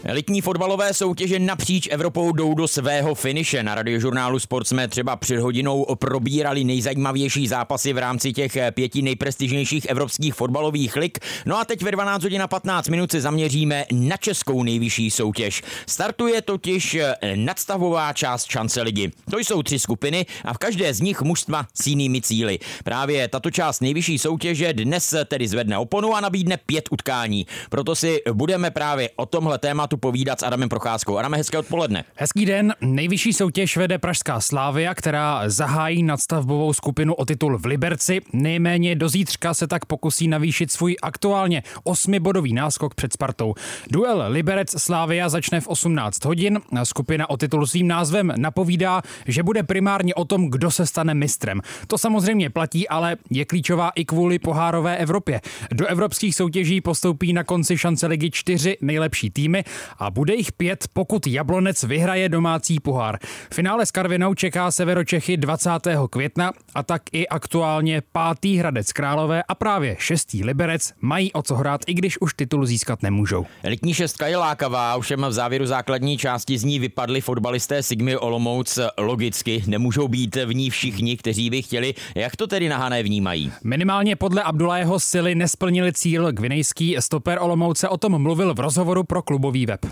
Elitní fotbalové soutěže napříč Evropou jdou do svého finiše. Na Radiožurnálu Sport jsme třeba před hodinou probírali nejzajímavější zápasy v rámci těch 5 nejprestižnějších evropských fotbalových lig. No a teď ve 12 hodin a 15 minut se zaměříme na českou nejvyšší soutěž. Startuje totiž nadstavová část šance ligy. To jsou 3 skupiny a v každé z nich mužstva s jinými cíli. Právě tato část nejvyšší soutěže dnes tedy zvedne oponu a nabídne 5 utkání. Proto si budeme právě o tomhle tématu povídat s Adamem Procházkou. Adame, hezké odpoledne. Hezký den. Nejvyšší soutěž vede pražská Slavia, která zahájí nadstavbovou skupinu o titul v Liberci. Nejméně do zítřka se tak pokusí navýšit svůj aktuálně 8bodový náskok před Spartou. Duel Liberec-Slavia začne v 18 hodin. Skupina o titul svým názvem napovídá, že bude primárně o tom, kdo se stane mistrem. To samozřejmě platí, ale je klíčová i kvůli pohárové Evropě. Do evropských soutěží postoupí na konci šance ligy 4 nejlepší týmy a bude jich 5, pokud Jablonec vyhraje domácí pohár. Finále s Karvinou čeká Severočechy 20. května a tak i aktuálně 5. Hradec Králové a právě 6. Liberec mají o co hrát, i když už titul získat nemůžou. Elitní šestka je lákavá, ovšem v závěru základní části z ní vypadli fotbalisté Sigmy Olomouc. Logicky nemůžou být v ní všichni, kteří by chtěli. Jak to tedy na Hané vnímají? Minimálně podle Abdullajeho Sily nesplnili cíl. Gvinejský stoper Olomouce o tom mluvil v rozhovoru pro klubový web.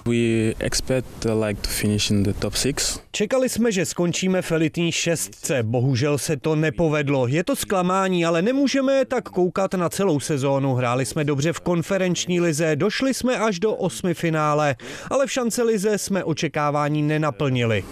Čekali jsme, že skončíme v elitní šestce. Bohužel se to nepovedlo. Je to zklamání, ale nemůžeme tak koukat na celou sezónu. Hráli jsme dobře v konferenční lize, došli jsme až do 8 finále, ale v šance lize jsme očekávání nenaplnili.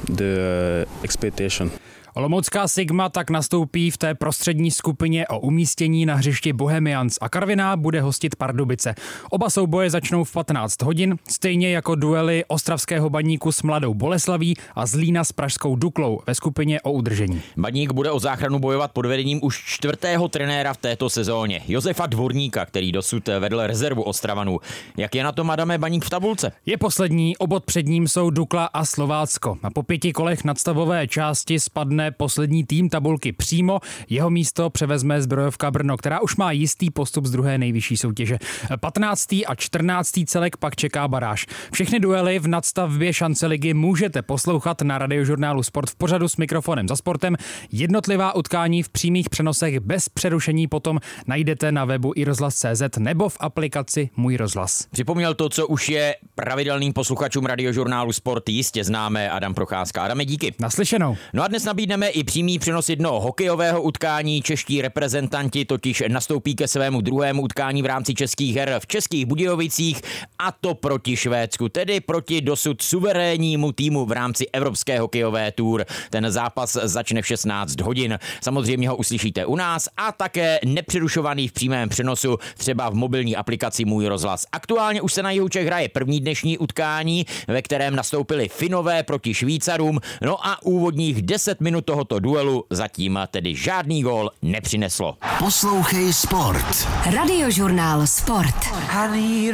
Olomoucká Sigma tak nastoupí v té prostřední skupině o umístění na hřišti Bohemians a Karviná bude hostit Pardubice. Oba souboje začnou v 15 hodin, stejně jako duely ostravského Baníku s Mladou Boleslaví a Zlína s pražskou Duklou ve skupině o udržení. Baník bude o záchranu bojovat pod vedením už 4. trenéra v této sezóně, Josefa Dvorníka, který dosud vedl rezervu Ostravanů. Jak je na tom, Adame, Baník v tabulce? Je poslední, o bod před ním jsou Dukla a Slovácko. A po 5 kolech nadstavové části spadne poslední tým tabulky přímo. Jeho místo převezme Zbrojovka Brno, která už má jistý postup z druhé nejvyšší soutěže. 15. a 14. celek pak čeká baráž. Všechny duely v nadstavbě šance ligy můžete poslouchat na Radiožurnálu Sport v pořadu S mikrofonem za sportem. Jednotlivá utkání v přímých přenosech bez přerušení potom najdete na webu iRozhlas.cz nebo v aplikaci Můj rozhlas. Připomněl to, co už je pravidelným posluchačům Radiožurnálu Sport jistě známé, Adam Procházka. Adame, díky. Naslyšenou. No a dnes nabídneme i přímý přenos jednoho hokejového utkání. Čeští reprezentanti totiž nastoupí ke svému druhému utkání v rámci českých her v Českých Budějovicích, a to proti Švédsku, tedy proti dosud suverénnímu týmu v rámci Evropské hokejové tour. Ten zápas začne v 16 hodin. Samozřejmě ho uslyšíte u nás a také nepřerušovaný v přímém přenosu třeba v mobilní aplikaci Můj rozhlas. Aktuálně už se na jihu Čech hraje první dnešní utkání, ve kterém nastoupili Finové proti Švýcarům. No a úvodních 10 minut tohoto duelu zatím tedy žádný gól nepřineslo. Poslouchej Sport. Radiožurnál Sport.